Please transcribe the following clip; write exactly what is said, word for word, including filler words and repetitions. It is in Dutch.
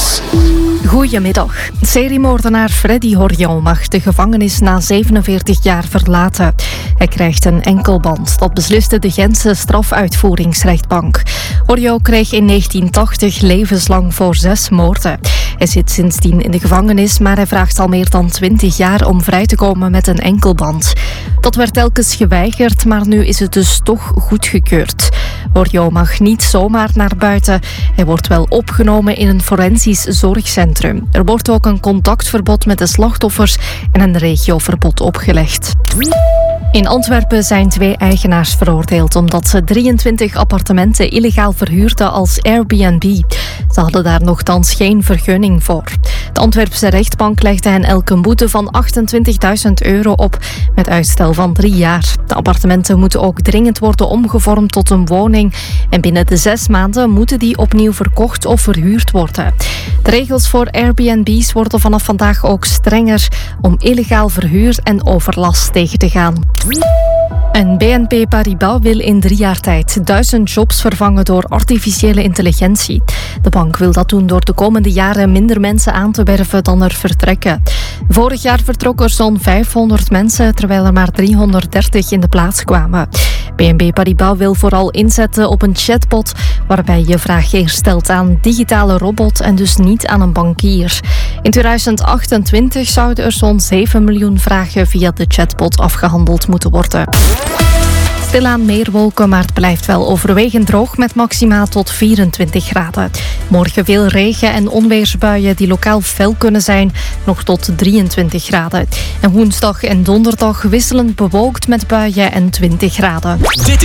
Nieuws. Goedemiddag. Seriemoordenaar Freddy Horjon mag de gevangenis na zevenenveertig jaar verlaten. Hij krijgt een enkelband. Dat besliste de Gentse strafuitvoeringsrechtbank. Horjon kreeg in negentien tachtig levenslang voor zes moorden. Hij zit sindsdien in de gevangenis, maar hij vraagt al meer dan twintig jaar om vrij te komen met een enkelband. Dat werd telkens geweigerd, maar nu is het dus toch goedgekeurd. Horjon mag niet zomaar naar buiten. Hij wordt wel opgenomen in een forensisch zorgcentrum. Er wordt ook een contactverbod met de slachtoffers en een regioverbod opgelegd. In Antwerpen zijn twee eigenaars veroordeeld omdat ze drieëntwintig appartementen illegaal verhuurden als Airbnb. Ze hadden daar nochtans geen vergunning voor. De Antwerpse rechtbank legde hen elk een boete van achtentwintigduizend euro op met uitstel van drie jaar. De appartementen moeten ook dringend worden omgevormd tot een woning en binnen de zes maanden moeten die opnieuw verkocht of verhuurd worden. De regels voor Airbnb's worden vanaf vandaag ook strenger om illegaal verhuur en overlast tegen te gaan. En B N P Paribas wil in drie jaar tijd duizend jobs vervangen door artificiële intelligentie. De bank wil dat doen door de komende jaren minder mensen aan te werven dan er vertrekken. Vorig jaar vertrokken er zo'n vijfhonderd mensen, terwijl er maar driehonderddertig in de plaats kwamen. B N P Paribas wil vooral inzetten op een chatbot, waarbij je vraag eerst stelt aan een digitale robot en dus niet aan een bankier. In tweeduizend achtentwintig zouden er zo'n zeven miljoen vragen via de chatbot afgehandeld moeten worden. Stilaan meer wolken, maar het blijft wel overwegend droog met maxima tot vierentwintig graden. Morgen veel regen en onweersbuien die lokaal fel kunnen zijn, nog tot drieëntwintig graden. En woensdag en donderdag wisselend bewolkt met buien en twintig graden. Dit